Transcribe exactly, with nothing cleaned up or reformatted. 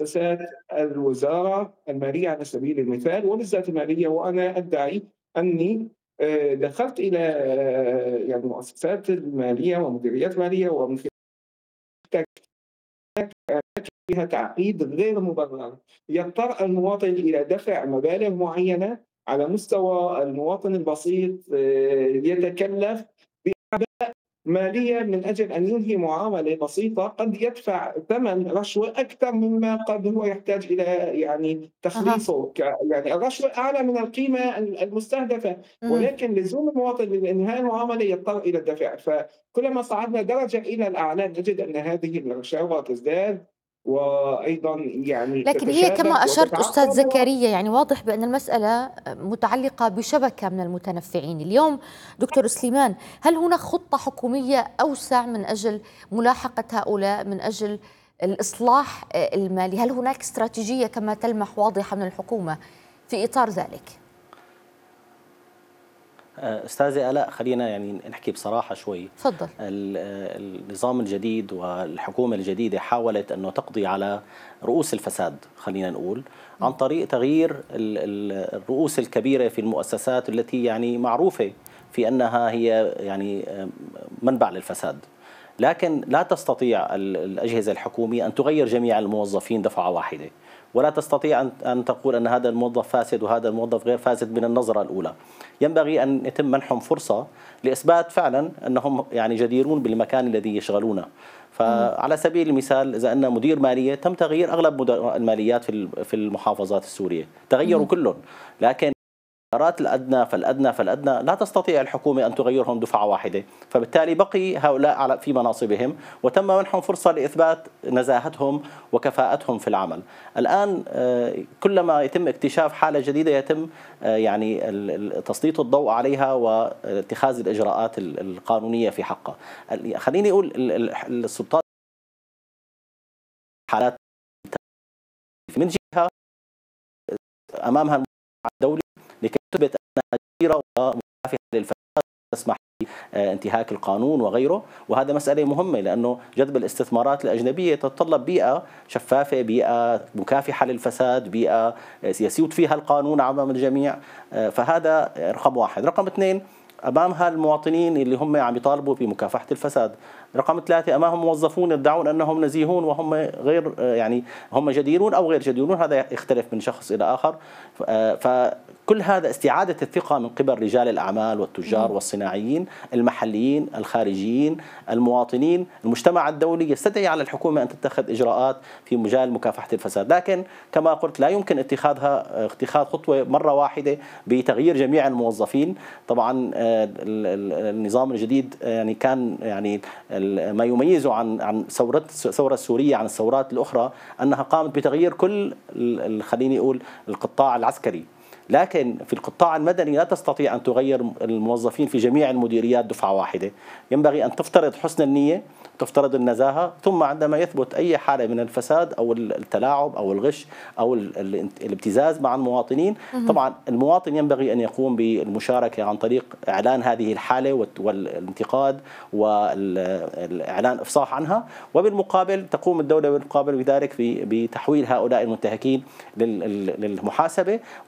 مؤسسات الوزارة المالية على سبيل المثال وبالذات المالية، وأنا أدعي أني آآ دخلت إلى آه، يعني المؤسسات المالية ومديريات مالية ومن فيها تعقيد غير مبرر، يضطر المواطن إلى دفع مبالغ معينة على مستوى المواطن البسيط آآ يتكلف مالية من أجل أن ينهي معاملة بسيطة قد يدفع ثمن رشوة أكثر مما قد هو يحتاج إلى يعني أها. تخليصه ك يعني الرشوة أعلى من القيمة ال المستهدفة، اهم. ولكن لزوم المواطن لإنهاء المعاملة يضطر إلى الدفع، فكلما صعدنا درجة إلى الأعلى نجد أن هذه الرشاوى تزداد، وأيضًا يعني لكن هي كما تتشابك أشرت أستاذ وتتعقد. زكريا، يعني واضح بأن المسألة متعلقة بشبكة من المتنفعين. اليوم دكتور سليمان، هل هناك خطة حكومية أوسع من أجل ملاحقة هؤلاء، من أجل الإصلاح المالي؟ هل هناك استراتيجية كما تلمح واضحة من الحكومة في إطار ذلك؟ أستاذة آلاء، خلينا يعني نحكي بصراحة شوي. تفضل. ال- النظام الجديد والحكومة الجديدة حاولت أنه تقضي على رؤوس الفساد، خلينا نقول، عن طريق تغيير ال- ال- الرؤوس الكبيرة في المؤسسات التي يعني معروفة في أنها هي يعني منبع للفساد. لكن لا تستطيع ال- الأجهزة الحكومية أن تغير جميع الموظفين دفعة واحدة، ولا تستطيع أن أن تقول أن هذا الموظف فاسد وهذا الموظف غير فاسد من النظرة الأولى. ينبغي أن يتم منحهم فرصة لإثبات فعلا أنهم يعني جديرون بالمكان الذي يشغلونه. فعلى سبيل المثال، إذا أن مدير مالية تم تغيير أغلب مدراء الماليات في في المحافظات السورية، تغيروا كلهم، لكن القرارات الأدنى فالأدنى فالأدنى لا تستطيع الحكومة أن تغيرهم دفعة واحدة، فبالتالي بقي هؤلاء على في مناصبهم وتم منحهم فرصة لإثبات نزاهتهم وكفاءتهم في العمل. الآن كلما يتم اكتشاف حالة جديدة يتم يعني تسليط الضوء عليها واتخاذ الإجراءات القانونية في حقها. خليني أقول السلطات حالات من جهة أمامها الدولي لكي تثبت أنها جديرة ومكافحة للفساد تسمح بانتهاك القانون وغيره، وهذا مسألة مهمة لأنه جذب الاستثمارات الأجنبية تتطلب بيئة شفافة، بيئة مكافحة للفساد، بيئة يسود فيها القانون أمام الجميع. فهذا رقم واحد. رقم اثنين، أمامها المواطنين اللي هم عم يطالبوا بمكافحة الفساد. رقم ثلاثة، أمامهم موظفون يدعون أنهم نزيهون وهم غير يعني هم جديرون أو غير جديرون، هذا يختلف من شخص إلى آخر. فكل هذا استعادة الثقة من قبل رجال الأعمال والتجار والصناعيين المحليين الخارجيين المواطنين. المجتمع الدولي يستدعي على الحكومة أن تتخذ إجراءات في مجال مكافحة الفساد، لكن كما قلت لا يمكن اتخاذها اتخاذ خطوة مرة واحدة بتغيير جميع الموظفين. طبعا النظام الجديد يعني كان يعني ما يميزه عن عن ثورة الثورة السورية عن الثورات الأخرى أنها قامت بتغيير كل خليني أقول القطاع العسكري، لكن في القطاع المدني لا تستطيع أن تغير الموظفين في جميع المديريات دفعة واحدة. ينبغي أن تفترض حسن النية، تفترض النزاهة، ثم عندما يثبت أي حالة من الفساد أو التلاعب أو الغش أو الابتزاز مع المواطنين، طبعا المواطن ينبغي أن يقوم بالمشاركة عن طريق إعلان هذه الحالة والانتقاد والإعلان إفصاح عنها، وبالمقابل تقوم الدولة بالمقابل بذلك بتحويل هؤلاء المنتهكين للمحاسبة.